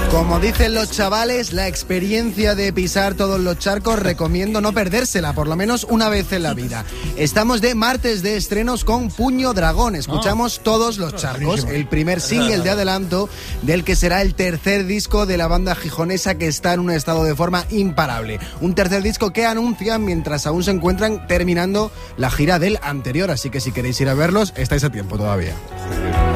Como dicen los chavales, la experiencia de pisar todos los charcos recomiendo no perdérsela, por lo menos una vez en la vida. Estamos de martes de estrenos con Puño Dragón. Escuchamos Todos los charcos, el primer single de adelanto del que será el tercer disco de la banda gijonesa, que está en un estado de forma imparable. Un tercer disco que anuncian mientras aún se encuentran terminando la gira del anterior, así que si queréis ir a verlos, estáis a tiempo todavía.